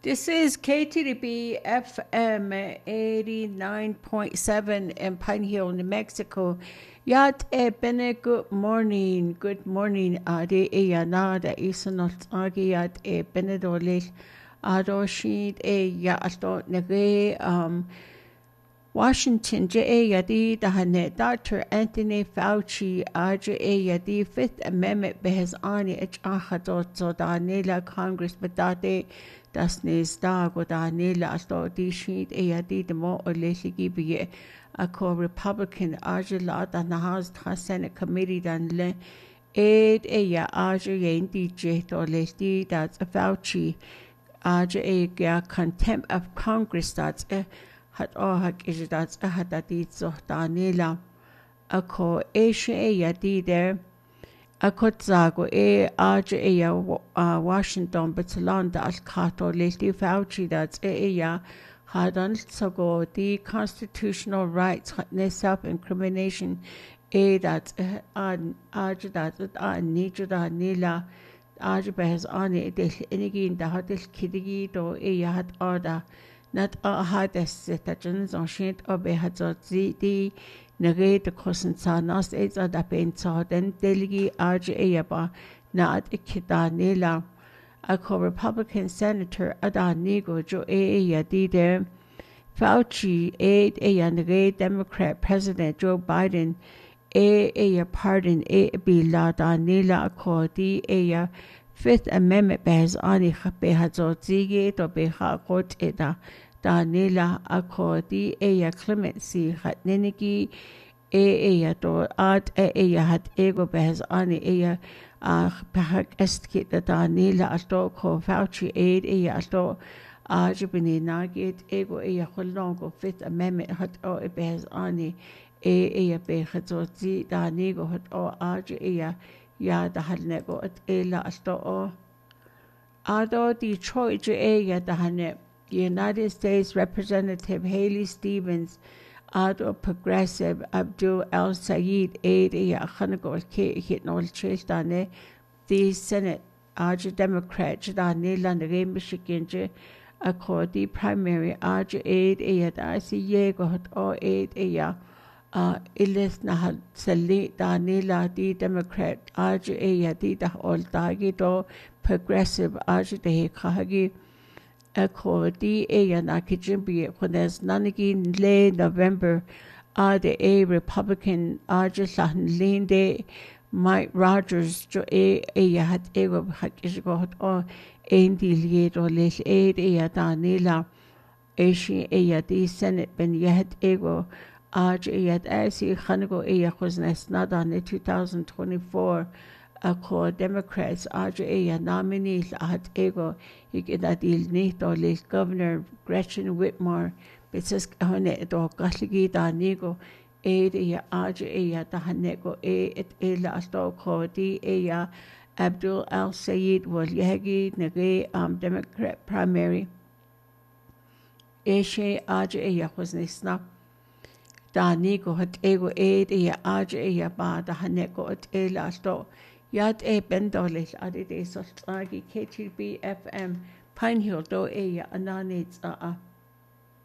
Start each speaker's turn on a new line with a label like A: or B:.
A: This is KTDB FM 89.7 in Pine Hill, New Mexico. Yat bene good morning. Good morning. Ade yana da isanot agi yat bene dolis. Ado sheet ya ato nege Washington yadi dahane Dr. Anthony Fauci yadi Fifth Amendment behezani achahadot so danela Congress badate das nesda go danela asto di sheet yadi demo olesigi biye ako Republican la da nahaz Senate committee dan le aid ya yendi jeto lesdi that's Fauci ya contempt of Congress that's hat hak is dat hadati zohtanila ako yadi there ako zago ya Washington Batalanda al kato leti Fauci that's ya hadan sago the constitutional rights ne self-incrimination that niju da nila behas ani del inigin da hadil kidigi do ya hat orda Not hades tajans on shit or behazot the negate the cosensanas aids are the pain saw then deligi ayaba not ikita nila a co-Republican Senator Adanigo Jo yadi there Fauci aid negate Democrat President Joe Biden pardon bila danila a di Fifth Amendment behaz ani behazot zige to beha kot eda danila akodi clemency hat nenigi to ad hat ego behaz ani behak estkit da danila ato ko Fauci aid ato ajibini nagit ego holongo Fifth Amendment hat o behaz ani behazot zi danigo hat o ya da halnego at asto ado Detroit ya da United States Representative Haley Stevens ado Progressive Abdul El Sayed ya khanago ke hitnol chestane the Senate Democrat da Nilande Michigan the primary ya da yego hat o ya Ilis nahal sali danila di Democrat yadi da oldagi do Progressive de kahagi di na kijimbi khunes nanigi le November the Republican sahan linde Mike Rogers jo hat ego hakish hat o endi liedo les ya danila di Senate ben yet ego asi khanago khuznes nadan 2024 ako Democrats nominee at ego ikidadil nito le Governor Gretchen Whitmer bises hone do kasligi danigo ya tahanego et asto ko di Abdul Al Sayed wal yagi nage Democrat primary khuznes na Danigo hat ego ya ba da haneko at asto yat bendolis adide so KTB FM Pine Hill do ya ananits